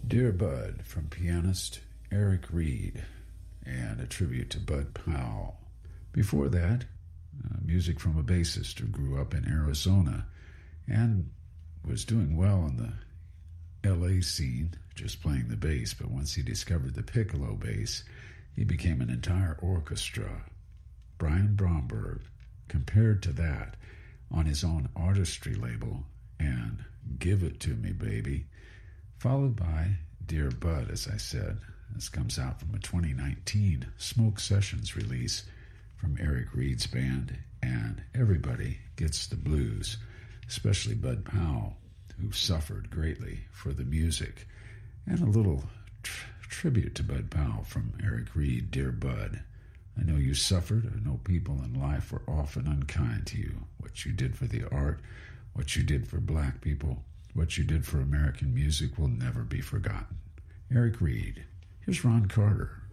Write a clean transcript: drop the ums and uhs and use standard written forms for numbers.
Dear Bud from pianist Eric Reed, and a tribute to Bud Powell. Before that, music from a bassist who grew up in Arizona and was doing well in the LA scene, just playing the bass, but once he discovered the piccolo bass, he became an entire orchestra. Brian Bromberg compared to that on his own artistry label and Give It To Me Baby, followed by Dear Bud, as I said. This comes out from a 2019 Smoke Sessions release from Eric Reed's band, and everybody gets the blues, especially Bud Powell, who suffered greatly for the music. And a little tribute to Bud Powell from Eric Reed, Dear Bud. I know you suffered. I know people in life were often unkind to you. What you did for the art, what you did for black people, what you did for American music will never be forgotten. Eric Reed. Here's Ron Carter.